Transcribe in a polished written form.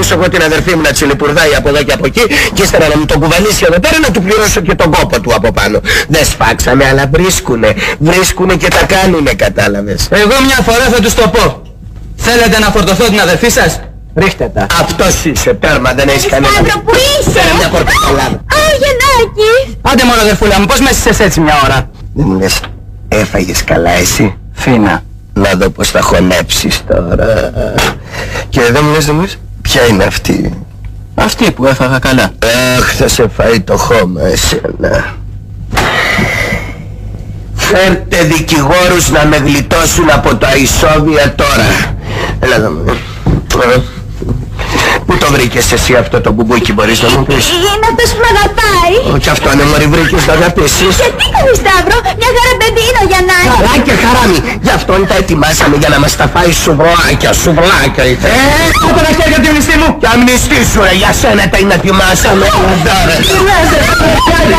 αφήσω εγώ την αδερφή μου να τσιλιπουρδάει από εδώ και από εκεί και ύστερα να μου τον κουβαλήσει εδώ πέρα να του πληρώσω και τον κόπο του από πάνω. Δεν σφάξαμε, αλλά βρίσκουνε και τα κάνουνε, κατάλαβες. Εγώ μια φορά θα τους το πω. Θέλετε να φορτωθώ την αδερφή σας? Ρίχτε τα. Αυτός είσαι, τέρμα, δεν έχεις κανένα. Σταύρο, που είσαι? Φέρε μια πορτοκαλάδα. Α, Γιαννάκη. Άντε μόνο αδερφούλα μου, πώς μέσησες έτσι μια ώρα? Δεν μου λες, έφαγες καλά εσύ? Φίνα. Να δω πως θα χωνέψεις τώρα. Και δεν μου λες, ποια είναι αυτή? Αυτή που έφαγα καλά. Αχ, θα σε φάει το χώμα εσένα. Φέρτε δικηγόρους να με γλιτώσουν από τα ισόβια τώρα. Έλα εδώ. Πού το βρήκες εσύ αυτό το μπουμπούκι, μπορείς να μου πεις? Είναι αυτός που με αγαπάει. Όχι, αυτό είναι, μωρή, βρήκες να αγαπήσεις. Γιατί κάνεις, Σταύρο? Μια χαρά παιδί είναι ο Γιαννάκης. Χαρά και χαράμι. Γι' αυτόν τα ετοιμάσαμε για να μας τα φάει σουβλάκια. Κάτω τα χέρια από τη μνηστή μου. Κι αμνηστή σου, ρε, για σένα τα είναι ετοιμάσαμε.